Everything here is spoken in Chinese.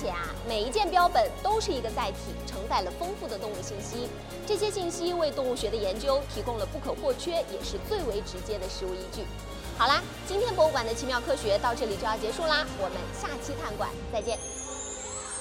且每一件标本都是一个载体，承载了丰富的动物信息。这些信息为动物学的研究提供了不可或缺，也是最为直接的实物依据。好啦，今天博物馆的奇妙科学到这里就要结束啦，我们下期探馆再见。